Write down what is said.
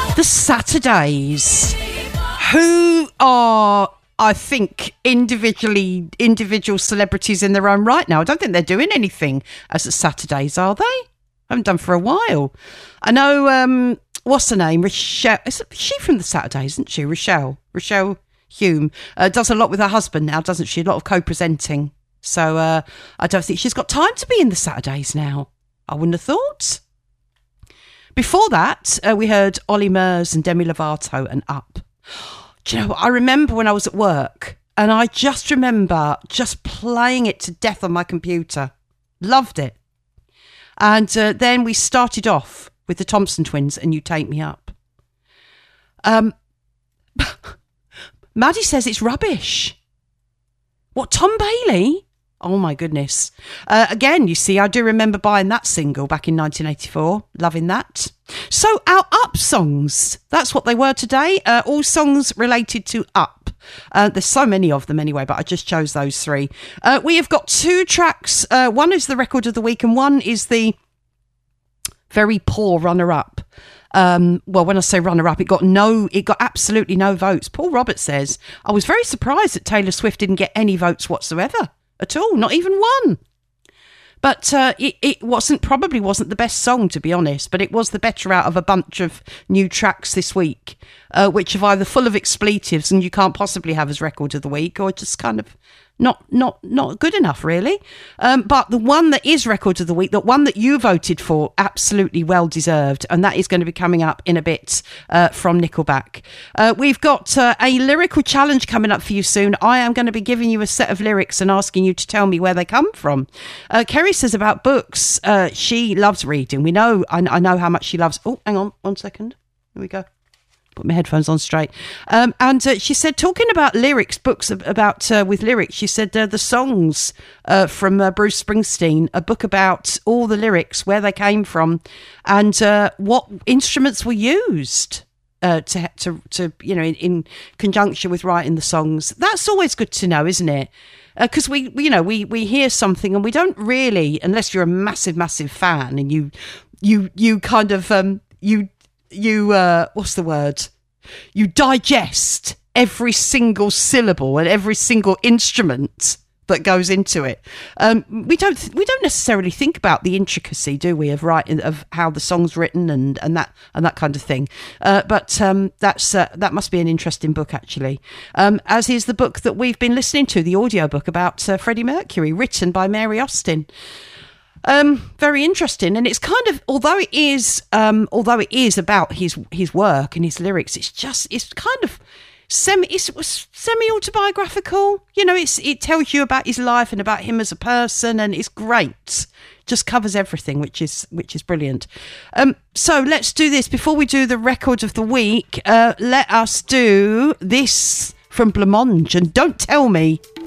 The Saturdays, who are, I think, individual celebrities in their own right now. I don't think they're doing anything as the Saturdays, are they? Haven't done for a while. I know, what's her name? Rochelle. She from the Saturdays, isn't she? Rochelle Hume does a lot with her husband now, doesn't she? A lot of co-presenting. So I don't think she's got time to be in the Saturdays now. I wouldn't have thought. Before that, we heard Ollie Murs and Demi Lovato and Up. Do you know what? I remember when I was at work, and I just remember just playing it to death on my computer. Loved it. And then we started off with the Thompson Twins and You Take Me Up. Maddie says it's rubbish. What, Tom Bailey? Oh my goodness. Again, you see, I do remember buying that single back in 1984. Loving that. So our Up songs, that's what they were today. All songs related to Up. There's so many of them anyway, but I just chose those three. We have got two tracks. One is the record of the week and one is the very poor runner-up. Well, when I say runner-up, it got absolutely no votes. Paul Roberts says, I was very surprised that Taylor Swift didn't get any votes whatsoever. At all, not even one. But it probably wasn't the best song, to be honest, but it was the better out of a bunch of new tracks this week, which are either full of expletives and you can't possibly have as record of the week, or just kind of not good enough, really. But the one that is record of the week, the one that you voted for, absolutely well deserved, and that is going to be coming up in a bit from Nickelback. We've got a lyrical challenge coming up for you soon. I am going to be giving you a set of lyrics and asking you to tell me where they come from. Kerry says about books, she loves reading. We know, I know how much she loves. Oh, hang on 1 second. Here we go. Put my headphones on straight. And she said, talking about lyrics, books about with lyrics, she said the songs from Bruce Springsteen, a book about all the lyrics, where they came from, and what instruments were used to in conjunction with writing the songs. That's always good to know, isn't it? Because we hear something and we don't really, unless you're a massive fan and you kind of what's the word? You digest every single syllable and every single instrument that goes into it. We don't necessarily think about the intricacy, do we, of writing, of how the song's written and that kind of thing. But that must be an interesting book, actually. As is the book that we've been listening to, the audio book about Freddie Mercury, written by Mary Austin. Very interesting, and it's kind of, although it is about his work and his lyrics, it's kind of semi-autobiographical. It tells you about his life and about him as a person, and it's great. Just covers everything, which is brilliant. So let's do this before we do the record of the week. Let us do this from Blancmange, and don't tell me